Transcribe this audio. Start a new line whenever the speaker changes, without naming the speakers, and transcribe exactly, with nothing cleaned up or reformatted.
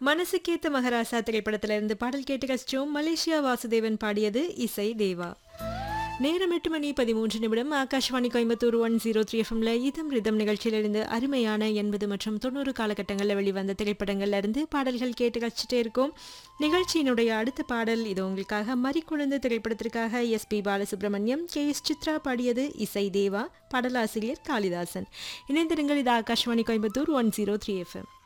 மனசுக்கேத்த மகராசா திரைப்படத்திலிருந்து பாடல் கேட்டு கஷ்டம். மலேசியா வாசுதேவன் பாடியது, இசை தேவா. நேரம் எட்டு மணி பதிமூன்று நிமிடம். Akashvani Coimbatore one zero three எஃப்எம்ல இதம் ரிதம் நிகழ்ச்சியிலிருந்து அருமையான எண்பது மற்றும் தொண்ணூறு காலகட்டங்களில் வெளிவந்த திரைப்படங்கள்ல இருந்து பாடல்கள் கேட்டு கழிச்சிட்டே இருக்கும். நிகழ்ச்சியினுடைய அடுத்த பாடல் இது உங்களுக்காக. மறிக்குழந்து திரைப்படத்திற்காக S B Balasubramaniam, K S Chitra பாடியது, இசை தேவா, பாடலாசிரியர் காளிதாசன். இணைந்திருங்கள். இது Akashvani Coimbatore one zero three FM.